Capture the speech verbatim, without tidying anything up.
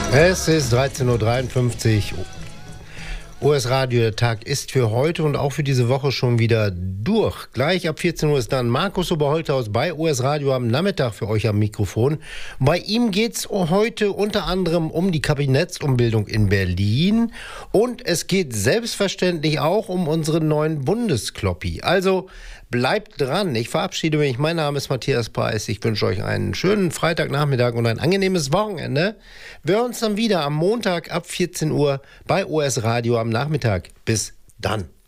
Es ist dreizehn Uhr dreiundfünfzig. O S Radio, der Tag ist für heute und auch für diese Woche schon wieder durch. Gleich ab vierzehn Uhr ist dann Markus Oberholthaus bei O S Radio am Nachmittag für euch am Mikrofon. Bei ihm geht es heute unter anderem um die Kabinettsumbildung in Berlin und es geht selbstverständlich auch um unseren neuen Bundeskloppi. Also bleibt dran. Ich verabschiede mich. Mein Name ist Matthias Preiss. Ich wünsche euch einen schönen Freitagnachmittag und ein angenehmes Wochenende. Wir hören uns dann wieder am Montag ab vierzehn Uhr bei O S Radio am Nachmittag. Bis dann.